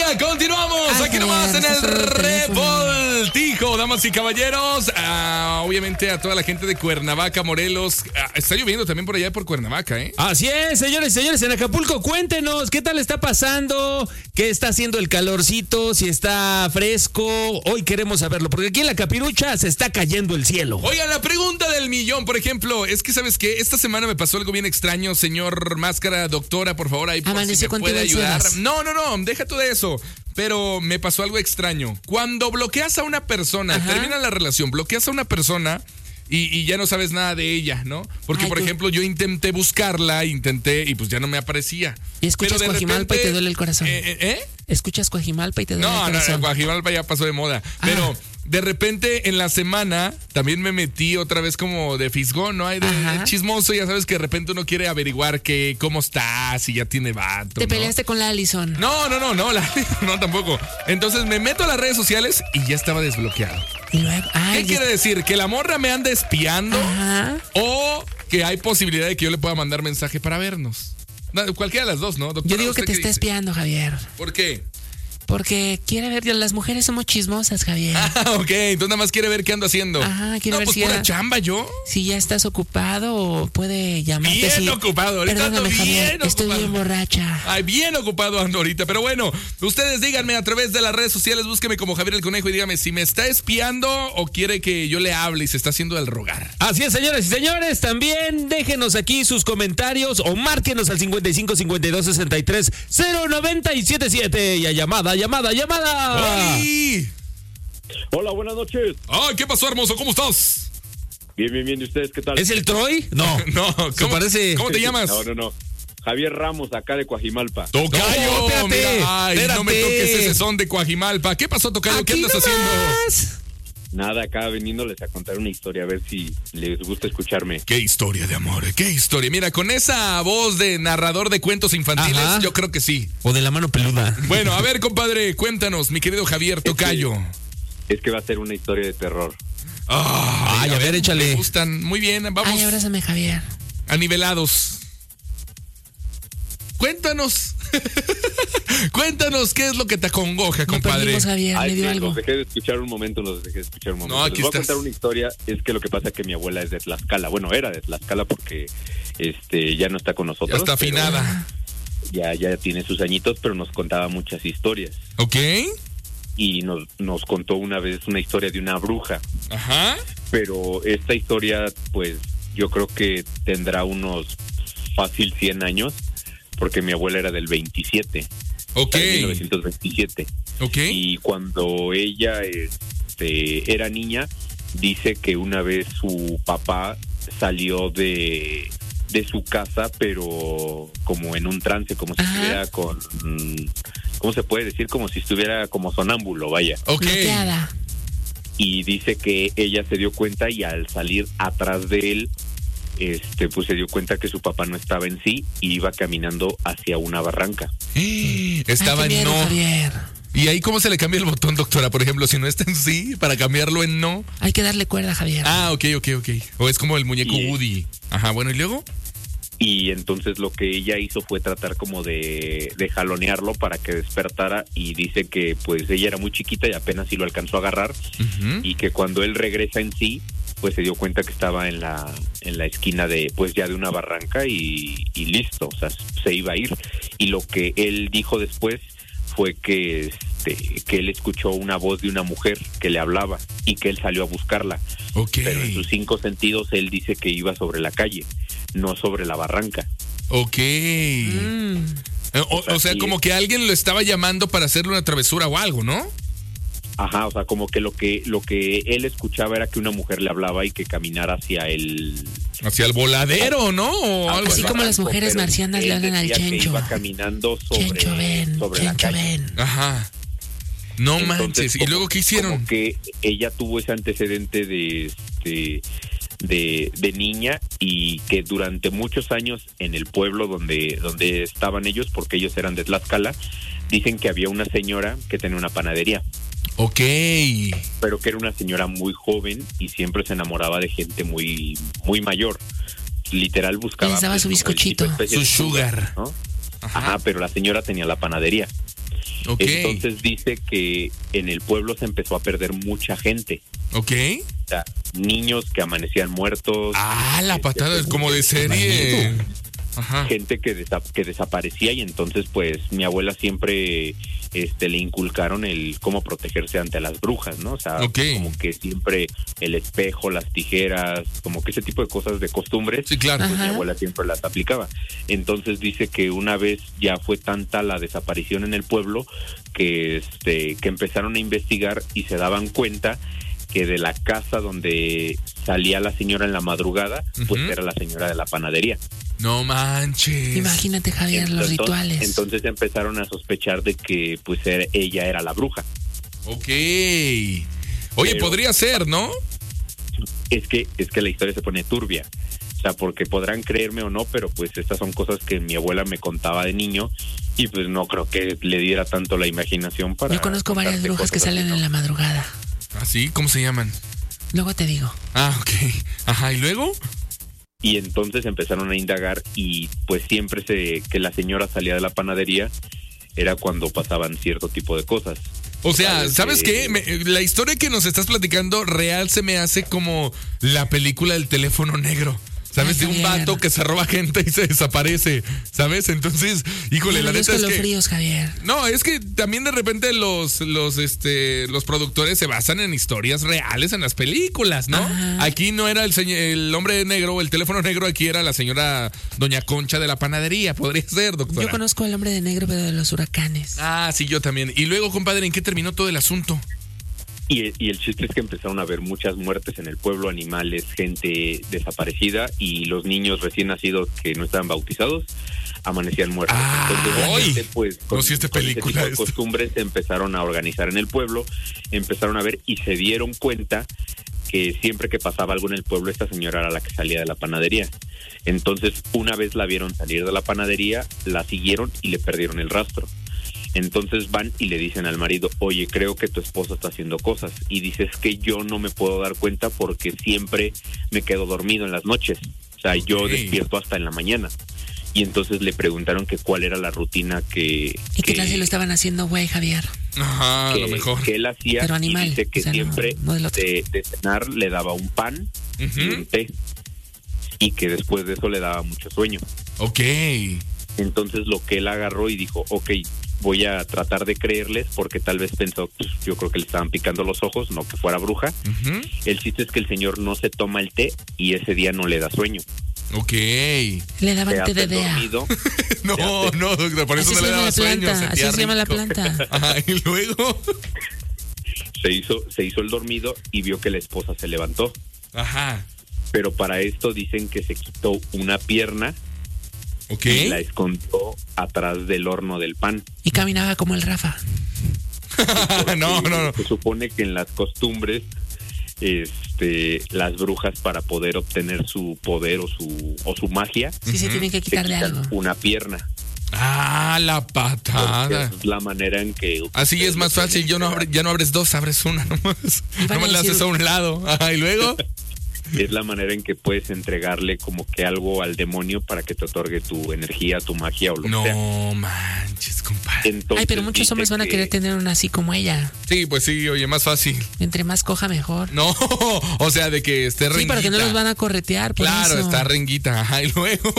Continuamos aquí nomás en el Revoltijo, damas y caballeros. Obviamente a toda la gente de Cuernavaca, Morelos. Está lloviendo también por allá por Cuernavaca, ¿eh? Así es, señores y señores, en Acapulco, cuéntenos, ¿qué tal está pasando? ¿Qué está haciendo el calorcito? Si está fresco. Hoy queremos saberlo, porque aquí en la Capirucha se está cayendo el cielo. Oigan, la pregunta del millón, por ejemplo, es que, ¿sabes qué? Esta semana me pasó algo bien extraño, señor Máscara, doctora, por favor, ahí por si me puede ayudar. No, deja tú de eso. Pero me pasó algo extraño. Cuando bloqueas a una persona, termina la relación, bloqueas a una persona y ya no sabes nada de ella, ¿no? Porque, por ejemplo, yo intenté buscarla, y pues ya no me aparecía. Y escuchas Coajimalpa y te duele el corazón. Escuchas Coajimalpa y te duele el corazón. No, Coajimalpa ya pasó de moda. Pero de repente en la semana también me metí otra vez como de fisgón, ¿no? Hay de chismoso, ya sabes que de repente uno quiere averiguar cómo está, si ya tiene vato. ¿Te peleaste con la Allison? No, tampoco. Entonces me meto a las redes sociales y ya estaba desbloqueado. Y luego, ¿qué quiere decir? ¿Que la morra me anda espiando? ¿O que hay posibilidad de que yo le pueda mandar mensaje para vernos? Cualquiera de las dos, ¿no, doctora? Yo digo que te está espiando, Javier. ¿Por qué? Porque quiere ver, las mujeres somos chismosas, Javier. Ok, entonces nada más quiere ver qué ando haciendo. Quiere ver si pura chamba yo. Si ya estás ocupado o puede llamarte. Bien ocupado, ahorita perdóname, Javier, bien ocupado. Estoy bien borracha. Ay, bien ocupado ando ahorita, pero bueno, ustedes díganme a través de las redes sociales, búsqueme como Javier el Conejo y dígame si me está espiando o quiere que yo le hable y se está haciendo el rogar. Así es, señores y señores, también déjenos aquí sus comentarios o márquenos al 55 52 63 0977 y a llamada. ¡Oli! Hola, buenas noches. Ay, ¿qué pasó, hermoso? ¿Cómo estás? Bien. ¿Y ustedes qué tal? ¿Es el Troy? No. ¿Cómo te llamas? No. Javier Ramos, acá de Coajimalpa. ¡Tocayo! Espérate. No me toques ese son de Coajimalpa. ¿Qué pasó, Tocayo? ¿Qué andas haciendo? Nada, acá veniéndoles a contar una historia, a ver si les gusta escucharme. ¿Qué historia de amor? ¿Qué historia? Mira, con esa voz de narrador de cuentos infantiles, yo creo que sí. O de la mano peluda. Bueno, a ver, compadre, cuéntanos, mi querido Javier Tocayo. Es que va a ser una historia de terror. A ver, échale. Me gustan. Muy bien, vamos. Ay, abrázame, Javier. Anivelados. Cuéntanos. Cuéntanos qué es lo que te acongoja, compadre. Javier, me dio algo. Los dejé de escuchar un momento. No, aquí Les voy a contar una historia. Es que lo que pasa es que mi abuela es de Tlaxcala. Bueno, era de Tlaxcala porque ya no está con nosotros. Ya está afinada. Ya tiene sus añitos, pero nos contaba muchas historias. Ok. Y nos contó una vez una historia de una bruja. Ajá. Pero esta historia, pues, yo creo que tendrá unos fácil 100 años. Porque mi abuela era del 27. Ok. De 1927. Ok. Y cuando ella era niña, dice que una vez su papá salió de su casa, pero como en un trance, como si estuviera ¿cómo se puede decir? Como si estuviera como sonámbulo, vaya. Ok. Bloqueada. Y dice que ella se dio cuenta y al salir atrás de él, pues se dio cuenta que su papá no estaba en sí y iba caminando hacia una barranca. Estaba en no. Javier. ¿Y ahí cómo se le cambia el botón, doctora? Por ejemplo, si no está en sí, para cambiarlo en no. Hay que darle cuerda, Javier. Ok. O es como el muñeco Woody. Ajá, bueno, ¿y luego? Y entonces lo que ella hizo fue tratar como de jalonearlo para que despertara, y dice que pues ella era muy chiquita y apenas si lo alcanzó a agarrar, y que cuando él regresa en sí, pues se dio cuenta que estaba en la esquina de una barranca y listo, o sea, se iba a ir. Y lo que él dijo después fue que él escuchó una voz de una mujer que le hablaba y que él salió a buscarla. Okay. Pero en sus 5 sentidos él dice que iba sobre la calle, no sobre la barranca. Ok. O sea, como que alguien lo estaba llamando para hacerle una travesura o algo, ¿no? Ajá, o sea, como que lo que él escuchaba era que una mujer le hablaba y que caminara hacia el voladero, ¿no? O algo así como las mujeres marcianas le hablan al Chencho. Iba caminando sobre la calle. Ajá. No manches. ¿Y luego qué hicieron? Como que ella tuvo ese antecedente de niña, y que durante muchos años en el pueblo donde estaban ellos, porque ellos eran de Tlaxcala, dicen que había una señora que tenía una panadería. Ok. Pero que era una señora muy joven y siempre se enamoraba de gente muy, muy mayor. Literal buscaba. Les daba su bizcochito. Su sugar, ¿no? Ajá, pero la señora tenía la panadería. Okay. Entonces dice que en el pueblo se empezó a perder mucha gente. Ok. O sea, niños que amanecían muertos. La patada es como de serie. Ajá. Gente que desaparecía, y entonces pues mi abuela siempre le inculcaron el cómo protegerse ante las brujas, ¿no? O sea, como que siempre el espejo, las tijeras, como que ese tipo de cosas de costumbres. Sí, claro. Pues mi abuela siempre las aplicaba. Entonces dice que una vez ya fue tanta la desaparición en el pueblo que empezaron a investigar y se daban cuenta que de la casa donde salía la señora en la madrugada, pues era la señora de la panadería. No manches. Imagínate, Javier, los rituales. Entonces empezaron a sospechar de que pues ella era la bruja. Ok. Oye, pero podría ser, ¿no? Es que la historia se pone turbia. O sea, porque podrán creerme o no, pero pues estas son cosas que mi abuela me contaba de niño y pues no creo que le diera tanto la imaginación para... Yo conozco varias brujas que salen en la madrugada. ¿Ah, sí? ¿Cómo se llaman? Luego te digo. Ok. Ajá, ¿y luego? Y entonces empezaron a indagar y pues siempre que la señora salía de la panadería era cuando pasaban cierto tipo de cosas. O sea, ¿sabes qué? La historia que nos estás platicando real se me hace como la película del teléfono negro. ¿Sabes? De un vato que se roba gente y se desaparece, ¿sabes? Entonces, híjole, la neta es que... fríos, Javier. No, es que también de repente los productores se basan en historias reales en las películas, ¿no? Ajá. Aquí no era el hombre negro o el teléfono negro, aquí era la señora Doña Concha de la panadería, podría ser, doctora. Yo conozco al hombre de negro, pero de los huracanes. Sí, yo también. Y luego, compadre, ¿en qué terminó todo el asunto? Y el chiste es que empezaron a haber muchas muertes en el pueblo, animales, gente desaparecida y los niños recién nacidos que no estaban bautizados amanecían muertos. Entonces, pues, con ese tipo de costumbres se empezaron a organizar en el pueblo, empezaron a ver y se dieron cuenta que siempre que pasaba algo en el pueblo, esta señora era la que salía de la panadería. Entonces, una vez la vieron salir de la panadería, la siguieron y le perdieron el rastro. Entonces van y le dicen al marido, oye, creo que tu esposa está haciendo cosas. Y dices que yo no me puedo dar cuenta porque siempre me quedo dormido en las noches. O sea, yo despierto hasta en la mañana. Y entonces le preguntaron que cuál era la rutina que... ¿Y qué tal si lo estaban haciendo, güey, Javier? Ajá, a lo mejor. Que él hacía. Pero animal. Y dice que siempre de cenar le daba un pan y un té. Y que después de eso le daba mucho sueño. Ok. Entonces lo que él agarró y dijo, ok, voy a tratar de creerles porque tal vez pensó, pues, yo creo que le estaban picando los ojos, no que fuera bruja. El chiste es que el señor no se toma el té y ese día no le da sueño. Ok. Le daban té de DEA. No, doctor, por eso no le daba sueño. Así se llama la planta. Ajá, y luego se hizo el dormido y vio que la esposa se levantó. Ajá. Pero para esto dicen que se quitó una pierna. Okay. Y la escondió atrás del horno del pan. Y caminaba como el Rafa. No. Se supone que en las costumbres, las brujas para poder obtener su poder o su magia, sí se tienen que quitarle algo. Una pierna. La patada. Es la manera en que... Así es más fácil. Ya no abres dos, abres una nomás. Nomás la haces a un lado. Y luego... Es la manera en que puedes entregarle como que algo al demonio para que te otorgue tu energía, tu magia o lo que sea. No manches, compadre. Entonces, pero muchos hombres van a querer tener una así como ella. Sí, pues sí, oye, más fácil. Entre más coja, mejor. No, o sea, de que esté renguita. Sí, para que no los van a corretear, por claro, eso. Está renguita, y luego...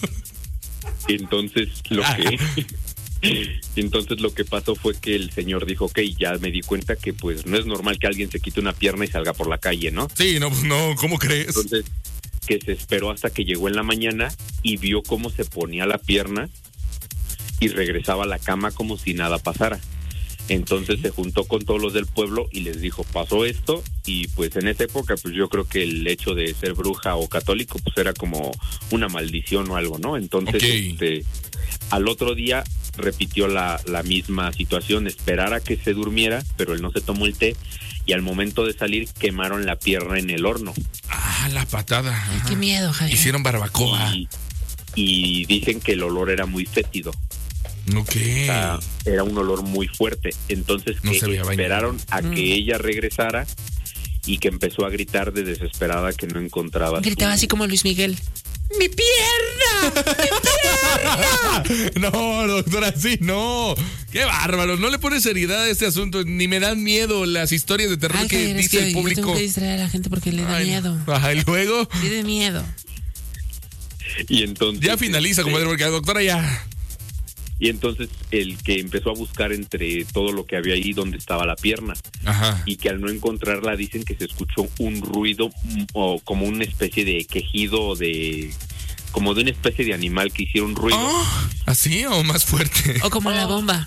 Entonces lo que pasó fue que el señor dijo, ok, ya me di cuenta que pues no es normal que alguien se quite una pierna y salga por la calle, ¿no? Sí, no, ¿cómo crees? Entonces, que se esperó hasta que llegó en la mañana y vio cómo se ponía la pierna y regresaba a la cama como si nada pasara. Entonces se juntó con todos los del pueblo y les dijo, pasó esto, y pues en esa época pues yo creo que el hecho de ser bruja o católico pues era como una maldición o algo, ¿no? Entonces al otro día repitió la misma situación, esperar a que se durmiera, pero él no se tomó el té y al momento de salir quemaron la pierna en el horno. La patada. Ay, qué miedo, Javier. Hicieron barbacoa. Y dicen que el olor era muy fétido. Ok. O sea, era un olor muy fuerte. Entonces esperaron a que ella regresara y que empezó a gritar de desesperada que no encontraba. Gritaba así como Luis Miguel. ¡Mi pierna! ¡Mi pierna! No, doctora, sí, no. Qué bárbaro. No le pone seriedad a este asunto. Ni me dan miedo las historias de terror que dice el público. Yo tengo que distraer a la gente porque le da miedo. Ajá, y luego. Tiene miedo. Y entonces. Ya finaliza, comadre, porque la doctora ya. Y entonces el que empezó a buscar entre todo lo que había ahí donde estaba la pierna. Ajá. Y que al no encontrarla dicen que se escuchó un ruido o como una especie de quejido como de una especie de animal que hiciera un ruido. Oh, ¿así o más fuerte? O como la bomba.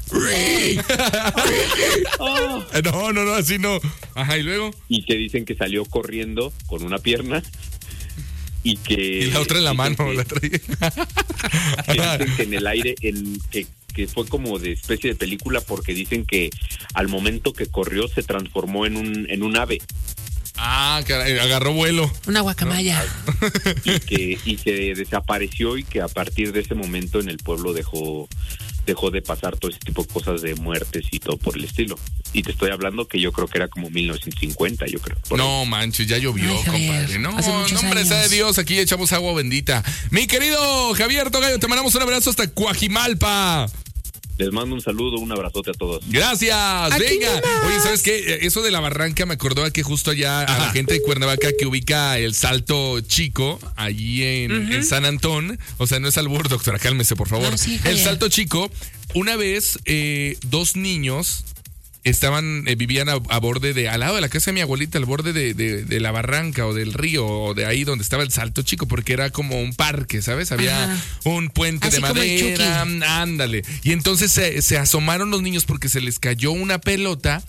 No, así no. Ajá, y luego. Y que dicen que salió corriendo con una pierna. Y la otra en la mano la traía. Dicen que en el aire, que fue como de especie de película, porque dicen que al momento que corrió se transformó en un ave. Ah, caray, agarró vuelo. Una guacamaya. Y se desapareció, y que a partir de ese momento en el pueblo dejó de pasar todo ese tipo de cosas de muertes y todo por el estilo. Y te estoy hablando que yo creo que era como 1950, yo creo. No manches, ya llovió, compadre. No, nombre sea de Dios, aquí echamos agua bendita. Mi querido Javier Togayo, te mandamos un abrazo hasta Coajimalpa. Les mando un saludo, un abrazote a todos. Gracias, venga. Oye, ¿sabes qué? Eso de la barranca me acordó a que justo allá a la gente de Cuernavaca que ubica el Salto Chico, allí en San Antón. O sea, no es albur, doctora, cálmese, por favor. No, sí, el Salto Chico, una vez 2 niños vivían a borde al lado de la casa de mi abuelita, al borde de la barranca o del río, o de ahí donde estaba el Salto Chico, porque era como un parque, ¿sabes? Había un puente así de madera, ándale. Y entonces se asomaron los niños porque se les cayó una pelota